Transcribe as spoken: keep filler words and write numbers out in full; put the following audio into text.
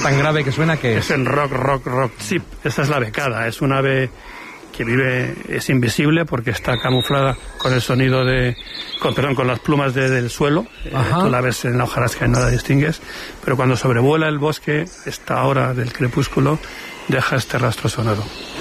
tan grave que suena que es... Es el rock, rock, rock chip. Esta es la becada, es un ave que vive, es invisible porque está camuflada con el sonido de, con, perdón, con las plumas de, del suelo. Eh, tú la ves en la hojarasca y no la distingues, pero cuando sobrevuela el bosque, esta hora del crepúsculo, deja este rastro sonoro.